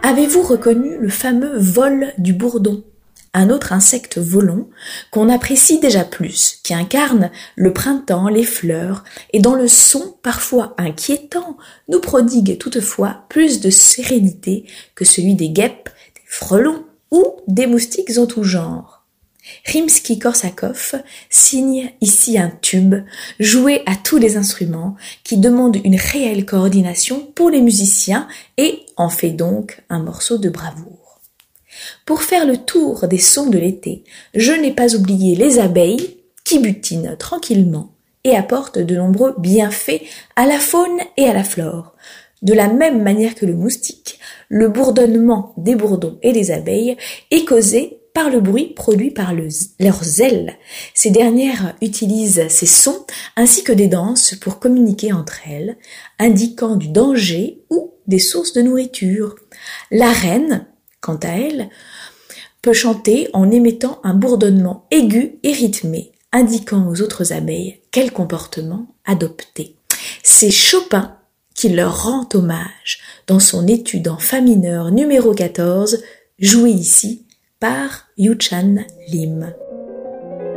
Avez-vous reconnu le fameux vol du bourdon, un autre insecte volant qu'on apprécie déjà plus, qui incarne le printemps, les fleurs, et dont le son, parfois inquiétant, nous prodigue toutefois plus de sérénité que celui des guêpes, des frelons ou des moustiques en tout genre. Rimsky-Korsakov signe ici un tube, joué à tous les instruments, qui demande une réelle coordination pour les musiciens et en fait donc un morceau de bravoure. Pour faire le tour des sons de l'été, je n'ai pas oublié les abeilles qui butinent tranquillement et apportent de nombreux bienfaits à la faune et à la flore. De la même manière que le moustique, le bourdonnement des bourdons et des abeilles est causé par le bruit produit par leurs ailes. Ces dernières utilisent ces sons ainsi que des danses pour communiquer entre elles, indiquant du danger ou des sources de nourriture. La reine, quant à elle, peut chanter en émettant un bourdonnement aigu et rythmé, indiquant aux autres abeilles quel comportement adopter. C'est Chopin qui leur rend hommage dans son étude en fa mineur numéro 14, jouée ici par Yu Chan Lim.